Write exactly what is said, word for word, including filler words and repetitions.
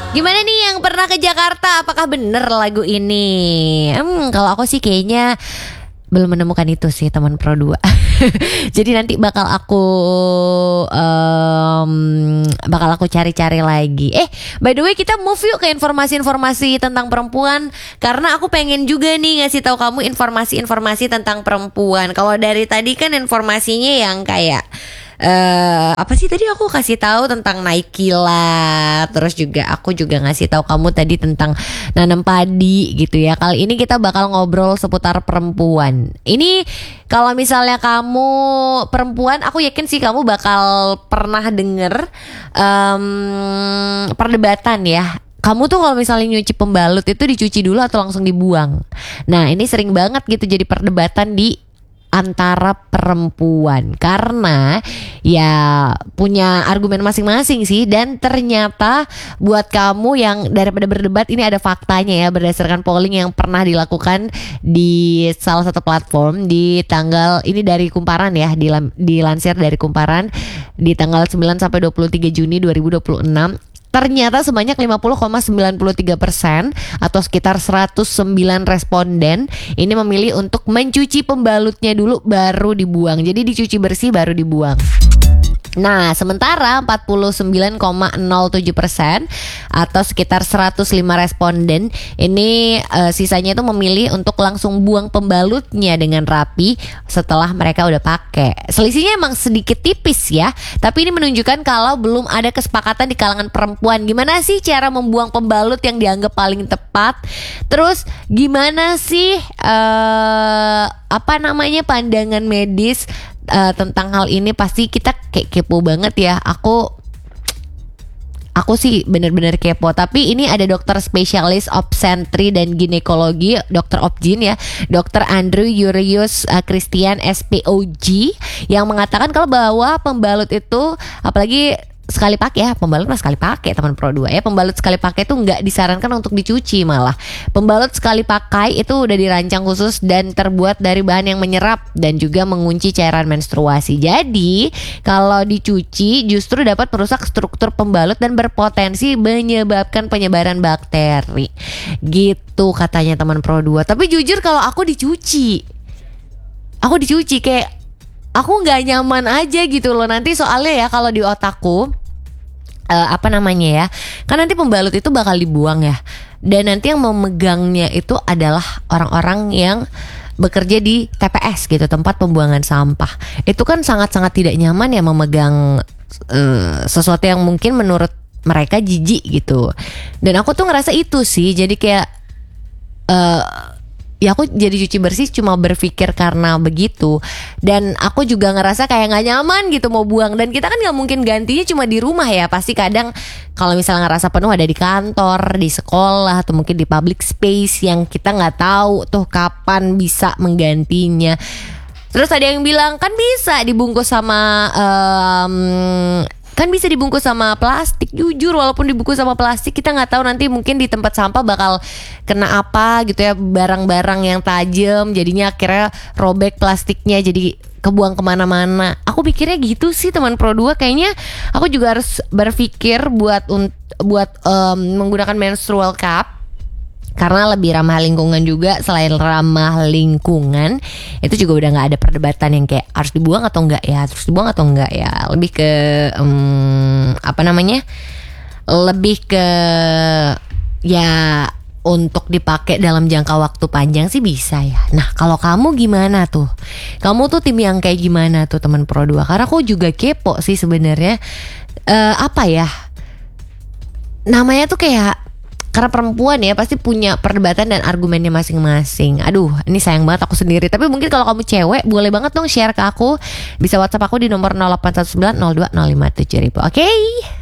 Gimana nih yang pernah ke Jakarta? Apakah bener lagu ini? Hmm, kalau aku sih kayaknya belum menemukan itu sih teman Pro dua. Jadi nanti bakal aku um, bakal aku cari-cari lagi. Eh, by the way kita move yuk ke informasi-informasi tentang perempuan, karena aku pengen juga nih ngasih tahu kamu informasi-informasi tentang perempuan. Kalau dari tadi kan informasinya yang kayak Uh, apa sih tadi aku kasih tahu tentang Nike lah, terus juga aku juga ngasih tahu kamu tadi tentang nanam padi gitu ya. Kali ini kita bakal ngobrol seputar perempuan. Ini kalau misalnya kamu perempuan, aku yakin sih kamu bakal pernah denger um, perdebatan ya. Kamu tuh kalau misalnya nyuci pembalut itu dicuci dulu atau langsung dibuang. Nah ini sering banget gitu jadi perdebatan di antara perempuan, karena ya punya argumen masing-masing sih. Dan ternyata buat kamu yang daripada berdebat, ini ada faktanya ya, berdasarkan polling yang pernah dilakukan di salah satu platform di tanggal ini dari Kumparan ya, dilansir dari Kumparan di tanggal sembilan sampai dua puluh tiga Juni dua ribu dua puluh enam. Ternyata sebanyak lima puluh koma sembilan tiga persen atau sekitar seratus sembilan responden ini memilih untuk mencuci pembalutnya dulu baru dibuang. Jadi dicuci bersih baru dibuang. Nah, sementara empat puluh sembilan koma nol tujuh persen atau sekitar seratus lima responden ini uh, sisanya itu memilih untuk langsung buang pembalutnya dengan rapi setelah mereka udah pakai. Selisihnya emang sedikit tipis ya, tapi ini menunjukkan kalau belum ada kesepakatan di kalangan perempuan. Gimana sih cara membuang pembalut yang dianggap paling tepat? Terus gimana sih uh, apa namanya pandangan medis Uh, tentang hal ini? Pasti kita kayak kepo banget ya. Aku Aku sih bener-bener kepo. Tapi ini ada dokter spesialis obstetri dan ginekologi, dokter Obgyn ya, dokter Andrew Yurius uh, Christian S P O G, yang mengatakan kalau bahwa pembalut itu, apalagi sekali pakai ya, pembalut mah sekali pakai teman Pro dua ya, pembalut sekali pakai itu nggak disarankan untuk dicuci. Malah pembalut sekali pakai itu udah dirancang khusus dan terbuat dari bahan yang menyerap dan juga mengunci cairan menstruasi. Jadi kalau dicuci justru dapat merusak struktur pembalut dan berpotensi menyebabkan penyebaran bakteri. Gitu katanya teman Pro dua. Tapi jujur kalau aku dicuci, aku dicuci kayak aku nggak nyaman aja gitu loh. Nanti soalnya ya kalau di otakku uh, apa namanya ya, kan nanti pembalut itu bakal dibuang ya, dan nanti yang memegangnya itu adalah orang-orang yang bekerja di T P S gitu, tempat pembuangan sampah. Itu kan sangat-sangat tidak nyaman ya memegang uh, sesuatu yang mungkin menurut mereka jijik gitu. Dan aku tuh ngerasa itu sih, jadi kayak uh, ya aku jadi cuci bersih cuma berpikir karena begitu. Dan aku juga ngerasa kayak gak nyaman gitu mau buang. Dan kita kan gak mungkin gantinya cuma di rumah ya. Pasti kadang kalau misalnya ngerasa penuh ada di kantor, di sekolah, atau mungkin di public space yang kita gak tahu tuh kapan bisa menggantinya. Terus ada yang bilang kan bisa dibungkus sama um, kan bisa dibungkus sama plastik. Jujur walaupun dibungkus sama plastik, kita gak tahu nanti mungkin di tempat sampah bakal kena apa gitu ya, barang-barang yang tajam, jadinya akhirnya robek plastiknya, jadi kebuang kemana-mana. Aku pikirnya gitu sih teman Pro dua. Kayaknya aku juga harus berpikir buat un- buat um, menggunakan menstrual cup, karena lebih ramah lingkungan juga. Selain ramah lingkungan, itu juga udah gak ada perdebatan yang kayak harus dibuang atau enggak ya, terus dibuang atau enggak ya. Lebih ke um, apa namanya, lebih ke ya untuk dipakai dalam jangka waktu panjang sih bisa ya. Nah kalau kamu gimana tuh? Kamu tuh tim yang kayak gimana tuh teman Pro dua? Karena aku juga kepo sih sebenarnya. uh, Apa ya namanya tuh, kayak karena perempuan ya pasti punya perdebatan dan argumennya masing-masing. Aduh ini sayang banget aku sendiri. Tapi mungkin kalau kamu cewek boleh banget dong share ke aku. Bisa WhatsApp aku di nomor nol delapan satu sembilan nol dua nol lima tujuh ribu. Oke okay?